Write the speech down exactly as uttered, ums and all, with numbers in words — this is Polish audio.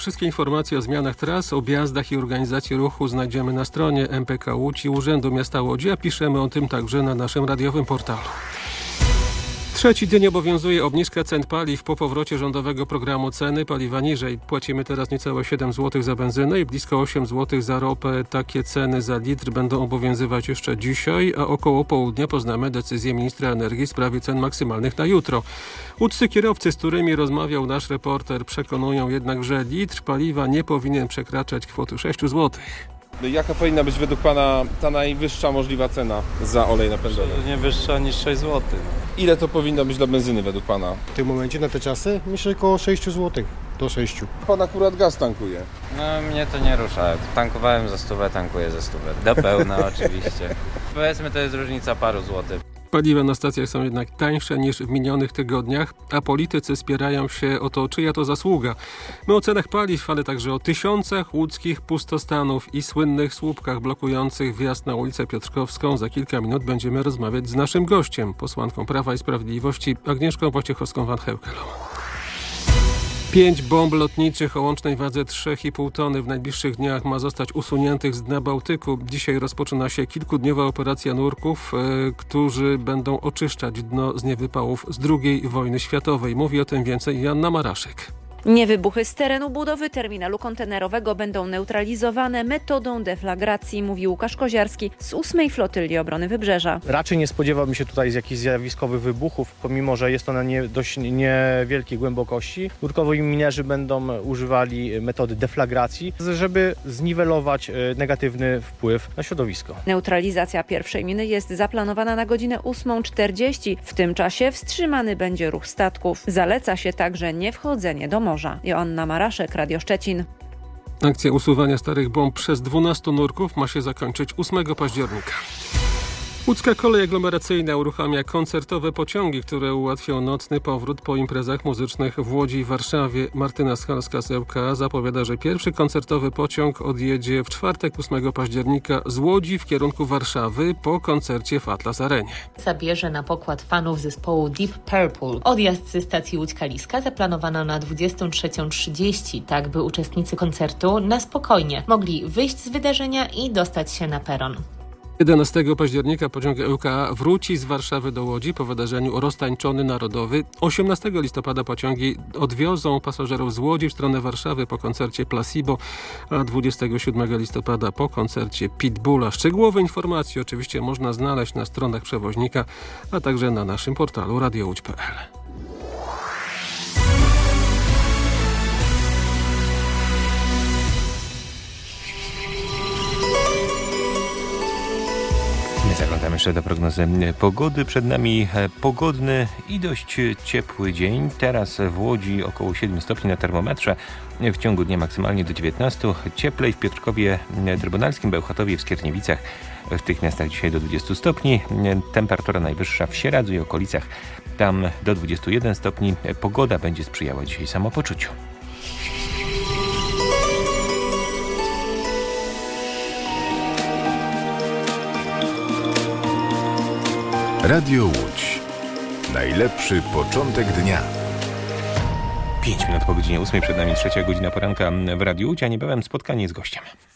Wszystkie informacje o zmianach tras, objazdach i organizacji ruchu znajdziemy na stronie M P K Łódź i Urzędu Miasta Łodzi, a piszemy o tym także na naszym radiowym portalu. Trzeci dzień obowiązuje obniżka cen paliw po powrocie rządowego programu Ceny Paliwa Niżej. Płacimy teraz niecałe siedem złotych za benzynę i blisko osiem złotych za ropę. Takie ceny za litr będą obowiązywać jeszcze dzisiaj, a około południa poznamy decyzję ministra energii w sprawie cen maksymalnych na jutro. Łódzcy kierowcy, z którymi rozmawiał nasz reporter, przekonują jednak, że litr paliwa nie powinien przekraczać kwoty sześć złotych. Jaka powinna być według Pana ta najwyższa możliwa cena za olej napędowy? Nie wyższa niż sześć złotych. Ile to powinno być dla benzyny według Pana? W tym momencie na te czasy myślę około sześć złotych do sześciu. Pan akurat gaz tankuje. No mnie to nie rusza. Tankowałem za stówę, tankuję za stówę. Do pełna oczywiście. Powiedzmy, to jest różnica paru złotych. Paliwa na stacjach są jednak tańsze niż w minionych tygodniach, a politycy spierają się o to, czyja to zasługa. My o cenach paliw, ale także o tysiącach łódzkich pustostanów i słynnych słupkach blokujących wjazd na ulicę Piotrkowską za kilka minut będziemy rozmawiać z naszym gościem, posłanką Prawa i Sprawiedliwości Agnieszką Wojciechowską-Van Heukelą. Pięć bomb lotniczych o łącznej wadze trzy i pół tony w najbliższych dniach ma zostać usuniętych z dna Bałtyku. Dzisiaj rozpoczyna się kilkudniowa operacja nurków, e, którzy będą oczyszczać dno z niewypałów z drugiej wojny światowej. Mówi o tym więcej Joanna Maraszek. Niewybuchy z terenu budowy terminalu kontenerowego będą neutralizowane metodą deflagracji, mówi Łukasz Koziarski z ósmej Flotyli Obrony Wybrzeża. Raczej nie spodziewałbym się tutaj z jakichś zjawiskowych wybuchów, pomimo że jest to na nie, dość niewielkiej głębokości. Nurkowi minerzy będą używali metody deflagracji, żeby zniwelować negatywny wpływ na środowisko. Neutralizacja pierwszej miny jest zaplanowana na godzinę ósmą czterdzieści. W tym czasie wstrzymany będzie ruch statków. Zaleca się także niewchodzenie do morza. Joanna Maraszek, Radio Szczecin. Akcja usuwania starych bomb przez dwunastu nurków ma się zakończyć ósmego października. Łódzka Kolej Aglomeracyjna uruchamia koncertowe pociągi, które ułatwią nocny powrót po imprezach muzycznych w Łodzi i Warszawie. Martyna Schalska z L K A zapowiada, że pierwszy koncertowy pociąg odjedzie w czwartek ósmego października z Łodzi w kierunku Warszawy po koncercie w Atlas Arenie. Zabierze na pokład fanów zespołu Deep Purple. Odjazd ze stacji Łódź-Kaliska zaplanowano na dwudziestą trzecią trzydzieści, tak by uczestnicy koncertu na spokojnie mogli wyjść z wydarzenia i dostać się na peron. jedenastego października pociąg L K A wróci z Warszawy do Łodzi po wydarzeniu Roztańczony Narodowy. osiemnastego listopada pociągi odwiozą pasażerów z Łodzi w stronę Warszawy po koncercie Placebo, a dwudziestego siódmego listopada po koncercie Pitbulla. Szczegółowe informacje oczywiście można znaleźć na stronach przewoźnika, a także na naszym portalu radio łódź kropka p l. Zaglądamy jeszcze do prognozy pogody. Przed nami pogodny i dość ciepły dzień. Teraz w Łodzi około siedem stopni na termometrze. W ciągu dnia maksymalnie do dziewiętnastu. Cieplej w Piotrkowie Trybunalskim, Bełchatowie, w Skierniewicach. W tych miastach dzisiaj do dwudziestu stopni. Temperatura najwyższa w Sieradzu i okolicach. Tam do dwudziestu jeden stopni. Pogoda będzie sprzyjała dzisiaj samopoczuciu. Radio Łódź. Najlepszy początek dnia. Pięć minut po godzinie ósmej, przed nami trzecia godzina poranka w Radiu Łódź, a niebawem spotkanie z gościem.